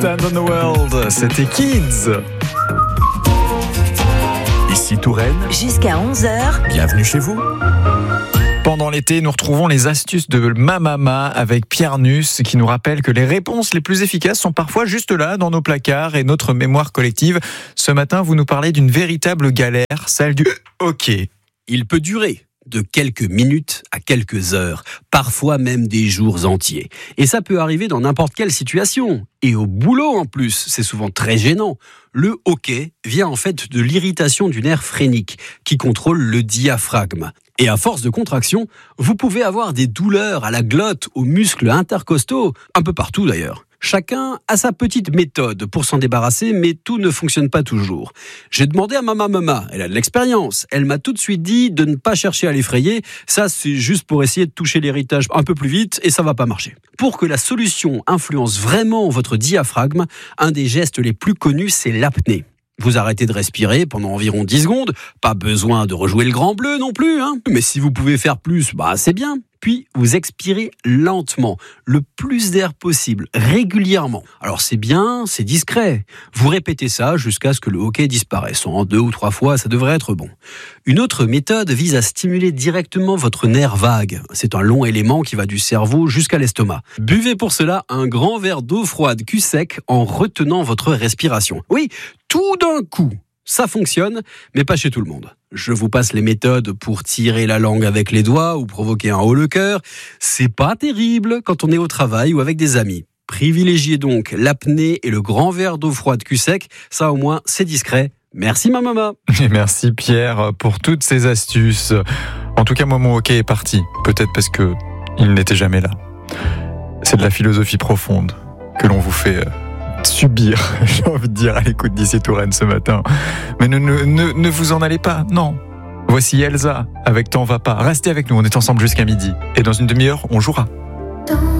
Stand on the World, c'était Kids. Ici Touraine. Jusqu'à 11h. Bienvenue chez vous. Pendant l'été, nous retrouvons les astuces de Mamama avec Pierre Nuss qui nous rappelle que les réponses les plus efficaces sont parfois juste là, dans nos placards et notre mémoire collective. Ce matin, vous nous parlez d'une véritable galère, celle du hockey. Il peut durer de quelques minutes à quelques heures, parfois même des jours entiers. Et ça peut arriver dans n'importe quelle situation. Et au boulot en plus, c'est souvent très gênant. Le hoquet vient en fait de l'irritation du nerf phrénique qui contrôle le diaphragme. Et à force de contraction, vous pouvez avoir des douleurs à la glotte, aux muscles intercostaux, un peu partout d'ailleurs. Chacun a sa petite méthode pour s'en débarrasser, mais tout ne fonctionne pas toujours. J'ai demandé à Mamama, elle a de l'expérience. Elle m'a tout de suite dit de ne pas chercher à l'effrayer. Ça, c'est juste pour essayer de toucher l'héritage un peu plus vite et ça va pas marcher. Pour que la solution influence vraiment votre diaphragme, un des gestes les plus connus, c'est l'apnée. Vous arrêtez de respirer pendant environ 10 secondes. Pas besoin de rejouer le grand bleu non plus, hein. Mais si vous pouvez faire plus, c'est bien. Puis, vous expirez lentement, le plus d'air possible, régulièrement. Alors, c'est bien, c'est discret. Vous répétez ça jusqu'à ce que le hoquet disparaisse. En 2 ou 3 fois, ça devrait être bon. Une autre méthode vise à stimuler directement votre nerf vague. C'est un long élément qui va du cerveau jusqu'à l'estomac. Buvez pour cela un grand verre d'eau froide cul sec en retenant votre respiration. Oui, tout d'un coup. Ça fonctionne, mais pas chez tout le monde. Je vous passe les méthodes pour tirer la langue avec les doigts ou provoquer un haut le cœur. C'est pas terrible quand on est au travail ou avec des amis. Privilégiez donc l'apnée et le grand verre d'eau froide cul sec. Ça au moins, c'est discret. Merci Mamama. Et merci Pierre pour toutes ces astuces. En tout cas, moi, mon hockey est parti. Peut-être parce que il n'était jamais là. C'est de la philosophie profonde que l'on vous fait subir, j'ai envie de dire, à l'écoute d'Ici Touraine ce matin. Mais ne vous en allez pas, non. Voici Elsa avec T'en vas pas. Restez avec nous, on est ensemble jusqu'à midi. Et dans une demi-heure, on jouera.